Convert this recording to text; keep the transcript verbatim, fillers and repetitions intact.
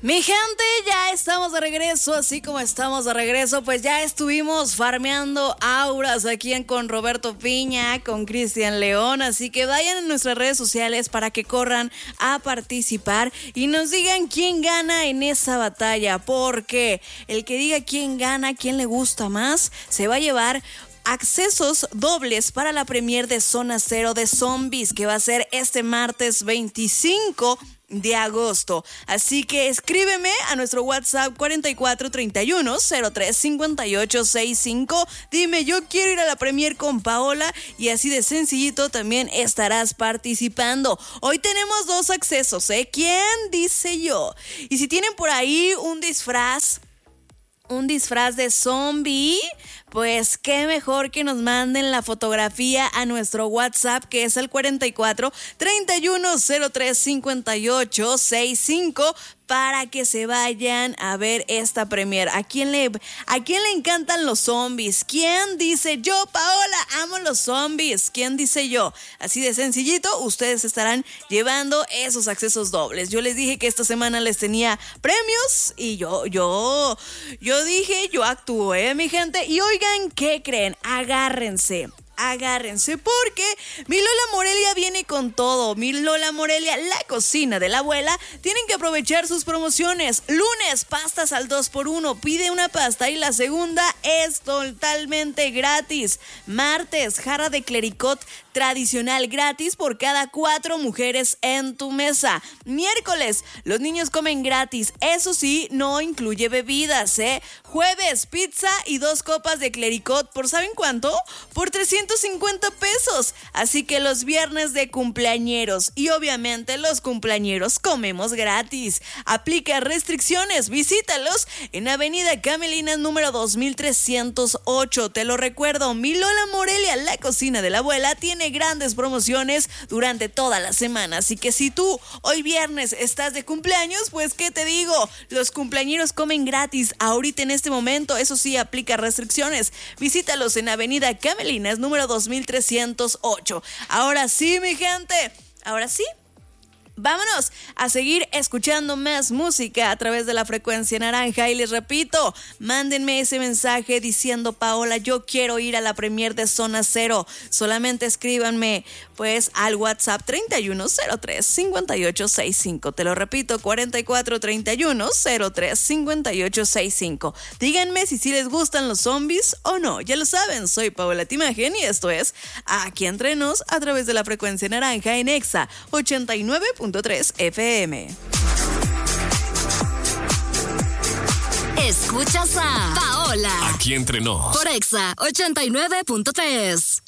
Mi gente, ya estamos de regreso, así como estamos de regreso, pues ya estuvimos farmeando auras aquí en, con Roberto Piña, con Cristian León, así que vayan a nuestras redes sociales para que corran a participar y nos digan quién gana en esa batalla, porque el que diga quién gana, quién le gusta más, se va a llevar accesos dobles para la premier de Zona Cero de Zombies, que va a ser este martes veinticinco de agosto. Así que escríbeme a nuestro WhatsApp cuarenta y cuatro treinta y uno cero tres cincuenta y ocho sesenta y cinco. Dime, yo quiero ir a la premier con Paola, y así de sencillito también estarás participando. Hoy tenemos dos accesos, ¿eh? ¿Quién dice yo? Y si tienen por ahí un disfraz, un disfraz de zombie, pues qué mejor que nos manden la fotografía a nuestro WhatsApp, que es el cuarenta y cuatro treinta y uno cero tres cincuenta y ocho sesenta y cinco, para que se vayan a ver esta premier. ¿A quién le, a quién le encantan los zombies? ¿Quién dice yo, Paola, amo los zombies? ¿Quién dice yo? Así de sencillito, ustedes estarán llevando esos accesos dobles. Yo les dije que esta semana les tenía premios y yo, yo, yo dije, yo actué, mi gente. Y oigan, ¿qué creen? Agárrense. Agárrense porque mi Lola Morelia viene con todo. Mi Lola Morelia, la cocina de la abuela, tienen que aprovechar sus promociones. Lunes, pastas al dos por uno. Pide una pasta y la segunda es totalmente gratis. Martes, jarra de clericot tradicional gratis por cada cuatro mujeres en tu mesa. Miércoles, los niños comen gratis. Eso sí, no incluye bebidas, ¿eh? Jueves, pizza y dos copas de clericot. ¿Por saben cuánto? Por trescientos cincuenta pesos. Así que los viernes de cumpleañeros y obviamente los cumpleañeros comemos gratis. Aplica restricciones. Visítalos en Avenida Camelinas número dos mil trescientos ocho. Te lo recuerdo, mi Lola Morelia, la cocina de la abuela, tiene grandes promociones durante toda la semana. Así que si tú hoy viernes estás de cumpleaños, pues ¿qué te digo? Los cumpleañeros comen gratis ahorita en este momento. Eso sí, aplica restricciones. Visítalos en Avenida Camelinas número dos mil trescientos ocho. Ahora sí, mi gente, ahora sí, vámonos a seguir escuchando más música a través de la frecuencia naranja. Y les repito, mándenme ese mensaje diciendo: Paola, yo quiero ir a la premier de Zona Cero. Solamente escríbanme pues al WhatsApp treinta y uno cero tres cincuenta y ocho sesenta y cinco. Te lo repito, cuarenta y cuatro treinta y uno cero tres cincuenta y ocho sesenta y cinco. Díganme si sí les gustan los zombies o no. Ya lo saben, soy Paola Timagen y esto es Aquí Entre Nos a través de la frecuencia naranja en Exa ochenta y nueve punto tres F M. Escuchas a Paola Aquí Entre Nos por Exa ochenta y nueve punto tres.